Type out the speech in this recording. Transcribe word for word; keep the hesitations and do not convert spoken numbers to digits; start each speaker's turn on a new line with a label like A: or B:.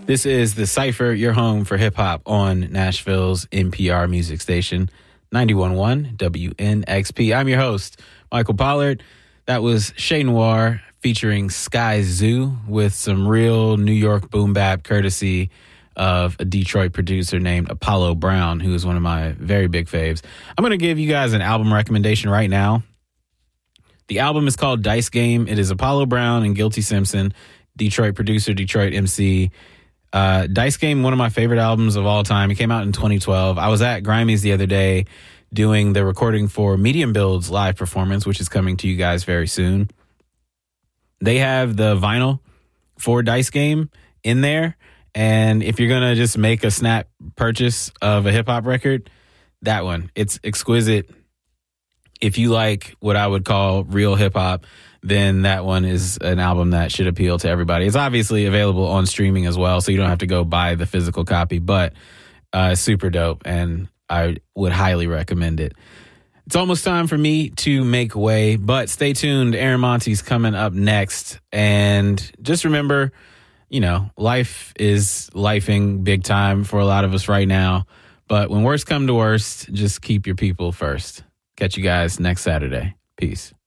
A: This is The Cypher, your home for hip-hop on Nashville's N P R music station, ninety-one point one W N X P. I'm your host, Michael Pollard. That was Chez Noir featuring Sky Zoo with some real New York boom bap courtesy of a Detroit producer named Apollo Brown, who is one of my very big faves. I'm going to give you guys an album recommendation right now. The album is called Dice Game. It is Apollo Brown and Guilty Simpson, Detroit producer, Detroit M C. Uh, Dice Game, one of my favorite albums of all time. It came out in twenty twelve. I was at Grimey's the other day doing the recording for Medium Build's live performance, which is coming to you guys very soon. They have the vinyl for Dice Game in there. And if you're going to just make a snap purchase of a hip hop record, that one, it's exquisite. If you like what I would call real hip hop, then that one is an album that should appeal to everybody. It's obviously available on streaming as well, so you don't have to go buy the physical copy, but uh, it's super dope, and I would highly recommend it. It's almost time for me to make way, but stay tuned. Aaron Monte's coming up next, and just remember, you know, life is lifing big time for a lot of us right now, but when worst come to worst, just keep your people first. Catch you guys next Saturday. Peace.